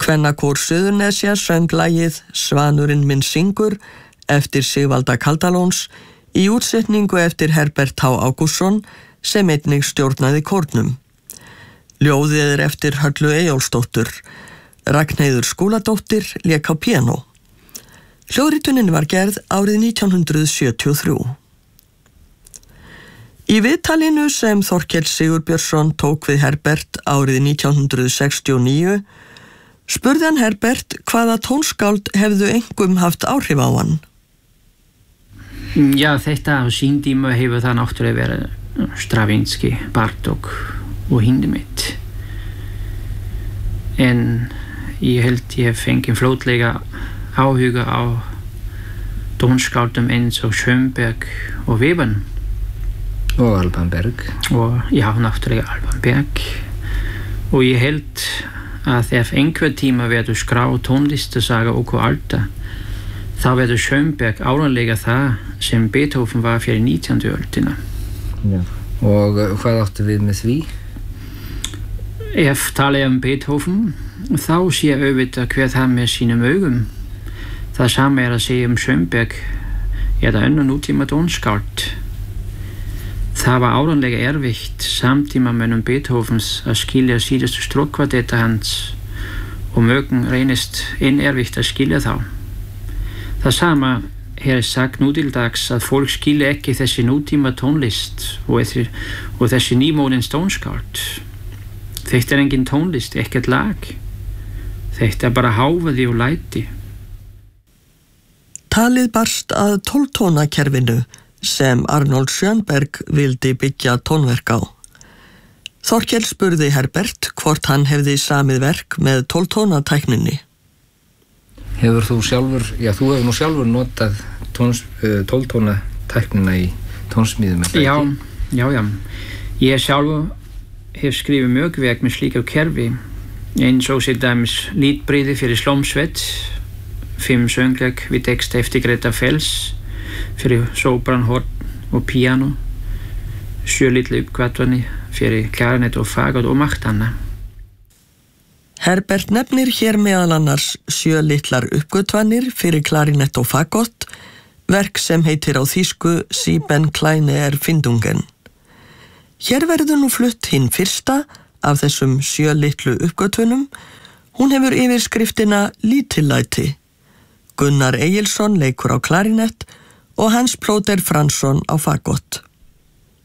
Kvennakór Suðurnesja söng lagið Svanurinn minn syngur eftir Sigvalda Kaldalóns í útsetningu eftir Herbert H. Ágústsson sem einnig stjórnaði kórnum. Ljóðið eftir Höllu Eyjólfsdóttur. Ragnheiður Skúladóttir lék á píanó. Hljóðritunin var gerð árið 1973. Í viðtalinu sem Þorkell Sigurbjörnsson tók við Herbert árið 1969 spurði hann Herbert hvaða tónskáld hefðu einkum haft áhrif á hann. Já, þetta á sín tíma hefur það náttúrulega verið Stravinsky, Bartók og Hindemith. En ég held ég fengið fljótlega áhuga á tónskáldum eins og Schönberg og Webern. Og Alban Berg. Og já, náttúrulega Alban Berg. Og ég held að ef einhver tíma verður skrá tónlistasaga okkur alda, þá verður Schönberg áranlega það sem Beethoven var fyrir 19. öldina. Já. Og hvað áttu við með því? Ef talað Beethoven, þá sé auðvitað hver það með sínum augum. Það sama að segja Schönberg eða önnur nútíma tónskáld. Það var áranlega erfitt samtímamönnum Beethovens að skilja síðustu strókkvartetta hans og mögum reynist erfitt að skilja þá. Það sama er sagt nú til dags að fólk skilja ekki þessi nútíma tónlist og þessi nýmóðins tónskáld. Þetta engin tónlist, ekkert lag. Þetta bara hávaði og læti. Talið barst að 12-tónakerfinu sem Arnold Schönberg vildi byggja tónverk á. Þorkell spurði Herbert hvort hann hefði samið verk með 12-tónatækninni. Hefur þú sjálfur, þú hefur nú sjálfur notað 12-tónatæknina í tónsmíðum? Já. Ég sjálfur hef skrifið mjög verk með slíku kerfi, eins og til dæmis lítbríði fyrir Slómsveit, 5 söngverk við text eftir Greta Fels, fyrir sopran, horn og piano, 7 litlu uppkvartvanir fyrir klarinett og fagott og margt annað. Herbert nefnir hér meðal annars 7 litlar uppkvartvanir fyrir klarinett og fagott, verk sem heitir á þýsku Sieben kleine Erfindungen. Hér verður nú flutt hinn fyrsta af þessum 7 litlu uppkvartvanum. Hún hefur yfirskriftina Lítillæti. Gunnar Egilsson leikur á klarinett og Hans Plóter Fransson á fagott.